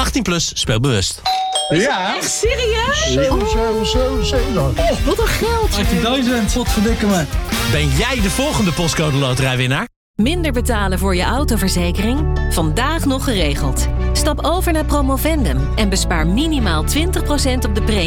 18 plus, speel bewust. Ja. Echt serieus? Zo. Oh, wat een geld. 18.000, wat verdikken me. Ben jij de volgende postcode loterijwinnaar? Minder betalen voor je autoverzekering? Vandaag nog geregeld. Stap over naar Promovendum en bespaar minimaal 20% op de premie.